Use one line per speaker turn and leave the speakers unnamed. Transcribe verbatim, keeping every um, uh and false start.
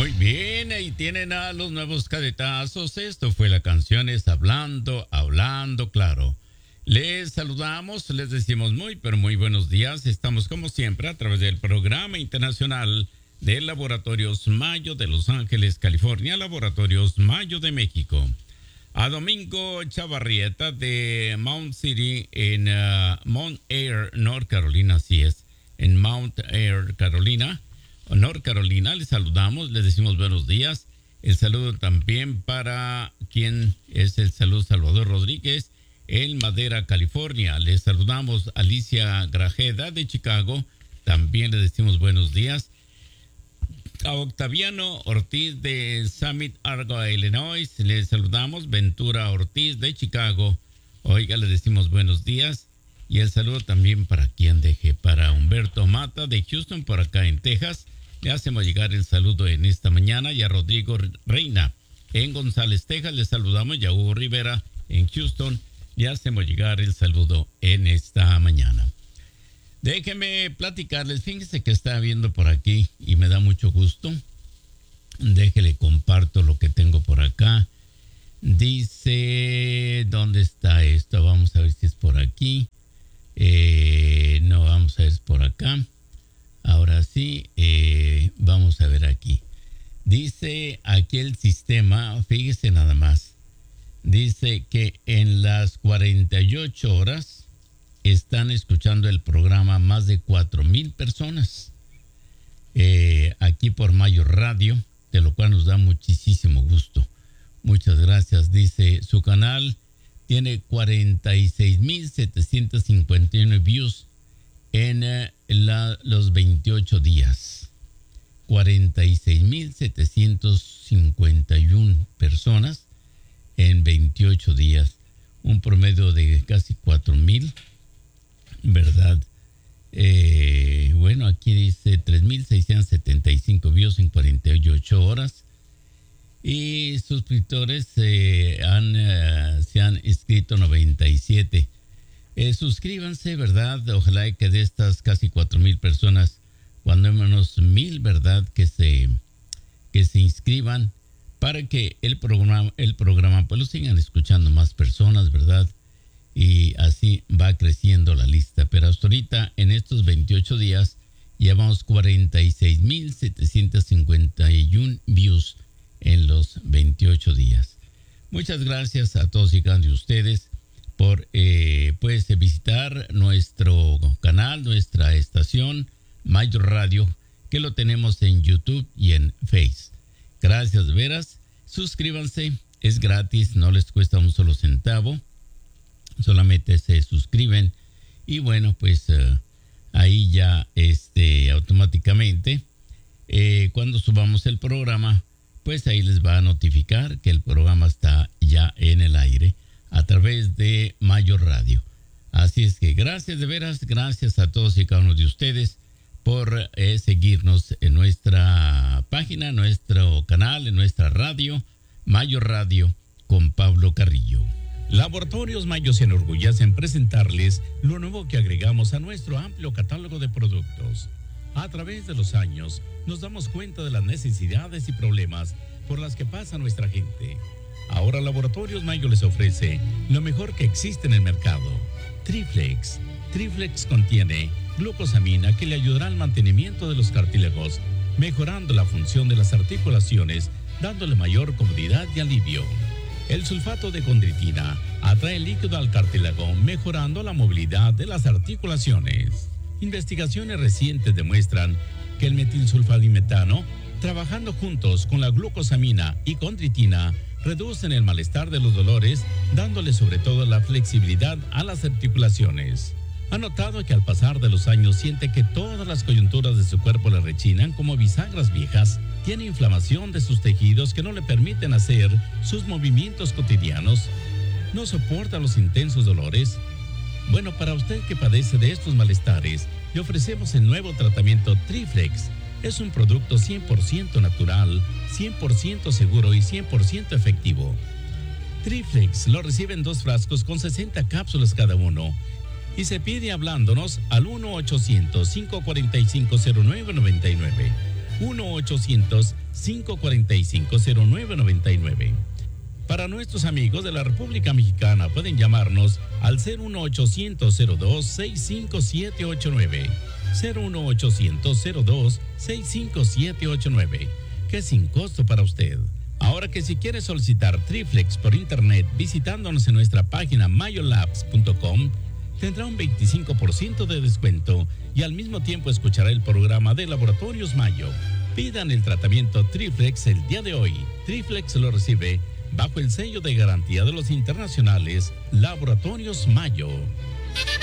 Muy bien, ahí tienen a los nuevos cadetazos. Esto fue la canción es Hablando, Hablando Claro. Les saludamos, les decimos muy, pero muy buenos días. Estamos como siempre a través del Programa Internacional de Laboratorios Mayo de Los Ángeles, California, Laboratorios Mayo de México. A Domingo Chavarrieta de Mount City en uh, Mount Air, North Carolina, así es, en Mount Air, Carolina. North Carolina, les saludamos, les decimos buenos días. El saludo también para quien es el saludo Salvador Rodríguez en Madera, California. Les saludamos Alicia Grajeda de Chicago, también les decimos buenos días. A Octaviano Ortiz de Summit, Argo, Illinois, les saludamos. Ventura Ortiz de Chicago, oiga, les decimos buenos días. Y el saludo también para quien deje, para Humberto Mata de Houston, por acá en Texas. Le hacemos llegar el saludo en esta mañana. Y a Rodrigo Reina en González, Texas, le saludamos. Y a Hugo Rivera en Houston, le hacemos llegar el saludo en esta mañana. Déjenme platicarles, fíjense que está viendo por aquí y me da mucho gusto. Déjenle comparto lo que tengo por acá. Dice, ¿dónde está esto? Vamos a ver si es por aquí. Eh, no, vamos a ver, es por acá. Ahora sí, eh, vamos a ver aquí. Dice aquí el sistema, fíjese nada más. Dice que en las cuarenta y ocho horas están escuchando el programa más de cuatro mil personas. Eh, aquí por Mayo Radio, de lo cual nos da muchísimo gusto. Muchas gracias. Dice, su canal tiene cuarenta y seis mil setecientos cincuenta y uno views en eh, la, los veintiocho días. cuarenta y seis mil setecientos cincuenta y uno personas en veintiocho días. Un promedio de casi cuatro mil, ¿verdad? Eh, bueno, aquí dice tres mil seiscientos setenta y cinco views en cuarenta y ocho horas. Y suscriptores eh, han, uh, se han inscrito noventa y siete. Eh, suscríbanse, ¿verdad? Ojalá que de estas casi cuatro mil personas, cuando menos mil, ¿verdad? Que se, que se inscriban para que el programa, el programa pues lo sigan escuchando más personas, ¿verdad? Y así va creciendo la lista. Pero hasta ahorita, en estos veintiocho días, llevamos cuarenta y seis mil setecientos cincuenta y uno views en los veintiocho días. Muchas gracias a todos y cada uno de ustedes por eh, pues visitar nuestro canal, nuestra estación Mayo Radio, que lo tenemos en YouTube y en Face. Gracias de veras. Suscríbanse, es gratis, no les cuesta un solo centavo. Solamente se suscriben y bueno, pues uh, ahí ya este automáticamente eh, cuando subamos el programa, pues ahí les va a notificar que el programa está ya en el aire a través de Mayo Radio. Así es que gracias de veras, gracias a todos y cada uno de ustedes por eh, seguirnos en nuestra página, en nuestro canal, en nuestra radio, Mayo Radio con Pablo Carrillo. Laboratorios Mayo se enorgullece en presentarles lo nuevo que agregamos a nuestro amplio catálogo de productos. A través de los años, nos damos cuenta de las necesidades y problemas por las que pasa nuestra gente. Ahora Laboratorios Mayo les ofrece lo mejor que existe en el mercado. Triflex. Triflex contiene glucosamina que le ayudará al mantenimiento de los cartílagos, mejorando la función de las articulaciones, dándole mayor comodidad y alivio. El sulfato de condritina atrae líquido al cartílago, mejorando la movilidad de las articulaciones. Investigaciones recientes demuestran que el metilsulfadimetano, trabajando juntos con la glucosamina y condritina, reducen el malestar de los dolores, dándole sobre todo la flexibilidad a las articulaciones. Ha notado que al pasar de los años siente que todas las coyunturas de su cuerpo le rechinan como bisagras viejas. Tiene inflamación de sus tejidos que no le permiten hacer sus movimientos cotidianos. No soporta los intensos dolores. Bueno, para usted que padece de estos malestares, le ofrecemos el nuevo tratamiento Triflex. Es un producto cien por ciento natural, cien por ciento seguro y cien por ciento efectivo. Triflex lo recibe en dos frascos con sesenta cápsulas cada uno y se pide hablándonos al uno ochocientos, cinco cuatro cinco, cero nueve nueve nueve.
uno ochocientos, cinco cuatro cinco, cero nueve nueve nueve. Para nuestros amigos de la República Mexicana pueden llamarnos al cero uno ochocientos, cero dos, sesenta y cinco siete ocho nueve. cero uno ochocientos, cero dos, sesenta y cinco siete ocho nueve, que es sin costo para usted. Ahora que si quiere solicitar Triflex por internet visitándonos en nuestra página mayolabs punto com, tendrá un veinticinco por ciento de descuento y al mismo tiempo escuchará el programa de Laboratorios Mayo. Pidan el tratamiento Triflex el día de hoy. Triflex lo recibe bajo el sello de garantía de los internacionales Laboratorios Mayo.